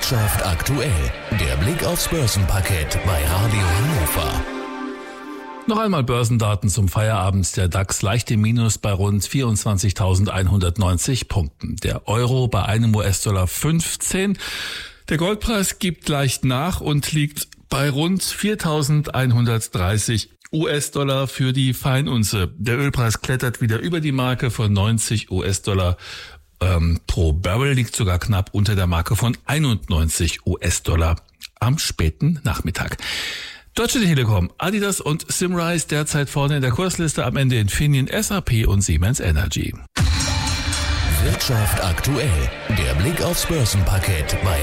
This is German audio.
Wirtschaft aktuell. Der Blick aufs Börsenparkett bei Radio Hannover. Noch einmal Börsendaten zum Feierabend. Der DAX leicht im Minus bei rund 24.190 Punkten. Der Euro bei einem US-Dollar 15. Der Goldpreis gibt leicht nach und liegt bei rund 4.130 US-Dollar für die Feinunze. Der Ölpreis klettert wieder über die Marke von 90 US-Dollar pro Barrel, liegt sogar knapp unter der Marke von 91 US-Dollar am späten Nachmittag. Deutsche Telekom, Adidas und Symrise derzeit vorne in der Kursliste, am Ende Infineon, SAP und Siemens Energy. Wirtschaft aktuell. Der Blick aufs Börsenparkett bei